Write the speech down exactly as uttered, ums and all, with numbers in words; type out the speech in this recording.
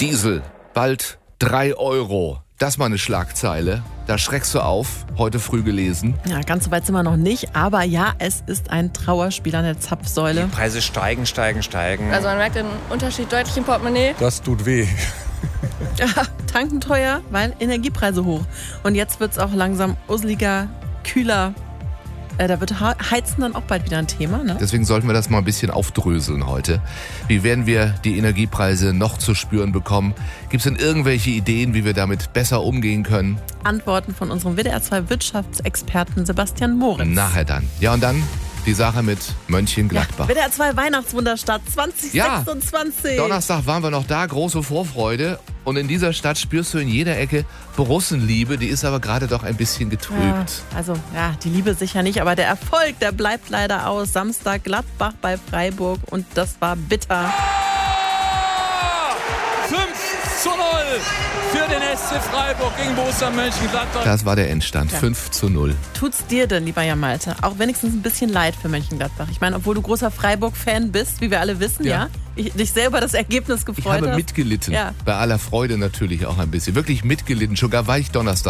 Diesel, bald drei Euro. Das mal eine Schlagzeile. Da schreckst du auf, heute früh gelesen. Ja, ganz so weit sind wir noch nicht. Aber ja, es ist ein Trauerspiel an der Zapfsäule. Die Preise steigen, steigen, steigen. Also man merkt den Unterschied deutlich im Portemonnaie. Das tut weh. Ja, tanken teuer, weil Energiepreise hoch. Und jetzt wird es auch langsam usseliger, kühler. Äh, da wird Heizen dann auch bald wieder ein Thema, ne? Deswegen sollten wir das mal ein bisschen aufdröseln heute. Wie werden wir die Energiepreise noch zu spüren bekommen? Gibt es denn irgendwelche Ideen, wie wir damit besser umgehen können? Antworten von unserem W D R zwei Wirtschaftsexperten Sebastian Moritz. Nachher dann. Ja, und dann die Sache mit Mönchengladbach. Ja, W D R zwei Weihnachtswunderstadt zwanzig sechsundzwanzig. Ja, Donnerstag waren wir noch da, große Vorfreude. Und in dieser Stadt spürst du in jeder Ecke Borussenliebe, die ist aber gerade doch ein bisschen getrübt. Ja, also, ja, die Liebe sicher nicht, aber der Erfolg, der bleibt leider aus. Samstag Gladbach bei Freiburg und das war bitter. fünf zu null für den S C Freiburg gegen Borussia Mönchengladbach. Das war der Endstand, ja. fünf zu null. Tut's dir denn, lieber Jan Malte, auch wenigstens ein bisschen leid für Mönchengladbach? Ich meine, obwohl du großer Freiburg-Fan bist, wie wir alle wissen, ja, ja ich, dich selber das Ergebnis gefreut Ich habe hast. mitgelitten, ja. Bei aller Freude natürlich auch ein bisschen. Wirklich mitgelitten, schon gar war ich Donnerstag